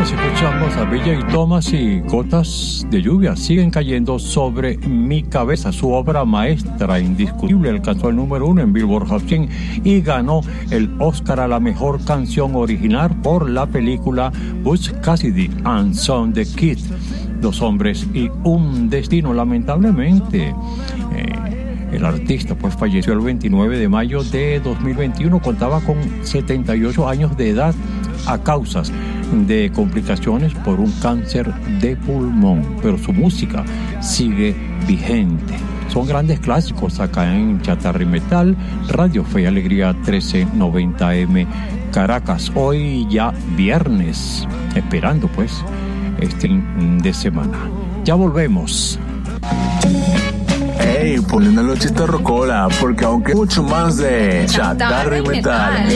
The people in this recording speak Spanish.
Bueno, si escuchamos a Villa y Thomas y gotas de lluvia siguen cayendo sobre mi cabeza. Su obra maestra indiscutible alcanzó el número 1 en Billboard Hot 100 y ganó el Oscar a la mejor canción original por la película Butch Cassidy and Son the Kid. Dos hombres y un destino. Lamentablemente, el artista pues falleció el 29 de mayo de 2021. Contaba con 78 años de edad a causas de complicaciones por un cáncer de pulmón, pero su música sigue vigente. Son grandes clásicos acá en Chatarra y Metal, Radio Fe y Alegría 1390M Caracas. Hoy ya viernes, esperando pues este fin de semana. Ya volvemos. Hey, poniendo la chista rocola, porque aunque mucho más de Chatarra y Metal.